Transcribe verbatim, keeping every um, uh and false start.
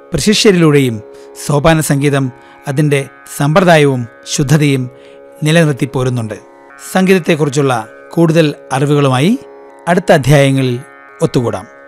പ്രശിഷ്യരിലൂടെയും സോപാന സംഗീതം അതിൻ്റെ സമ്പ്രദായവും ശുദ്ധതയും നിലനിർത്തി പോരുന്നുണ്ട്. സംഗീതത്തെക്കുറിച്ചുള്ള കൂടുതൽ അറിവുകളുമായി അടുത്ത അധ്യായങ്ങളിൽ ഒത്തുകൂടാം.